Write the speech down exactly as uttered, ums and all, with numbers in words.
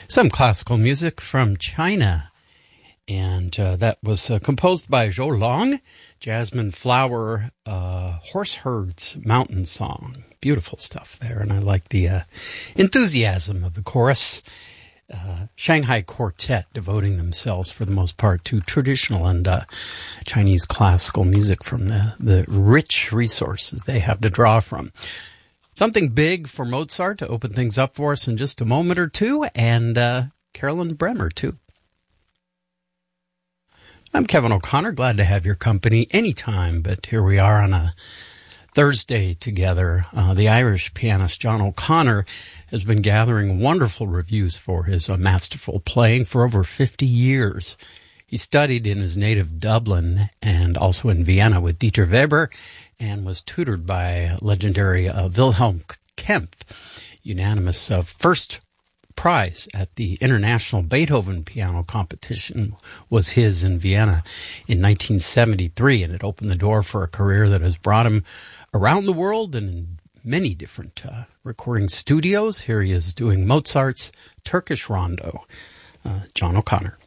Some classical music from China. And uh, that was uh, composed by Zhou Long, Jasmine Flower, uh, Horse Herds Mountain Song. Beautiful stuff there, and I like the uh, enthusiasm of the chorus. Uh, Shanghai Quartet devoting themselves for the most part to traditional and uh, Chinese classical music from the, the rich resources they have to draw from. Something big for Mozart to open things up for us in just a moment or two, and uh, Carolyn Bremer, too. I'm Kevin O'Connor, glad to have your company anytime, but here we are on a Thursday together. Uh, the Irish pianist John O'Connor has been gathering wonderful reviews for his uh, masterful playing for over fifty years. He studied in his native Dublin and also in Vienna with Dieter Weber and was tutored by legendary uh, Wilhelm Kempf. Unanimous uh, first prize at the International Beethoven Piano Competition was his in Vienna in nineteen seventy-three, and it opened the door for a career that has brought him around the world and in many different uh, recording studios. Here he is doing Mozart's Turkish Rondo. Uh, John O'Connor.